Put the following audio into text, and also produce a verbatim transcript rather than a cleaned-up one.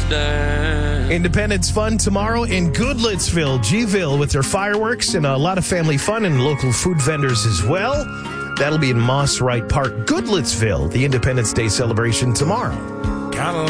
stand. Independence Fun tomorrow in Goodlettsville, G-ville, with their fireworks and a lot of family fun and local food vendors as well. That'll be in Moss Wright Park, Goodlettsville, the Independence Day celebration tomorrow. Kinda